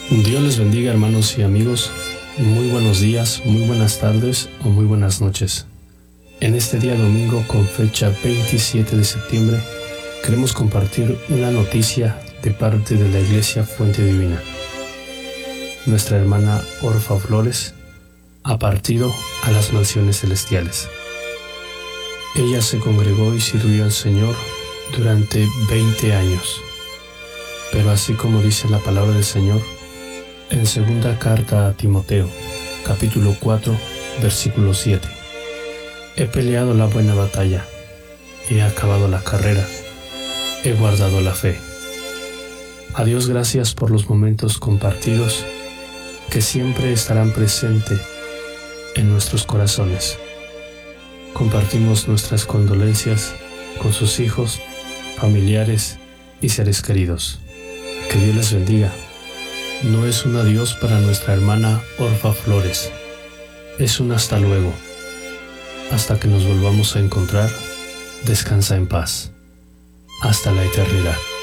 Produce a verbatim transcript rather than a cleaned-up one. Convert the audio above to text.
Dios les bendiga, hermanos y amigos. Muy buenos días, muy buenas tardes o muy buenas noches. En este día domingo con fecha veintisiete de septiembre queremos compartir una noticia de parte de la Iglesia Fuente Divina. Nuestra hermana Orfa Flores ha partido a las mansiones celestiales. Ella se congregó y sirvió al Señor durante veinte años. Pero así como dice la palabra del Señor, en segunda carta a Timoteo, capítulo cuatro, versículo siete. He peleado la buena batalla, he acabado la carrera, he guardado la fe. A Dios gracias por los momentos compartidos que siempre estarán presentes en nuestros corazones. Compartimos nuestras condolencias con sus hijos, familiares y seres queridos. Que Dios les bendiga. No es un adiós para nuestra hermana Orfa Flores, es un hasta luego. Hasta que nos volvamos a encontrar, descansa en paz. Hasta la eternidad.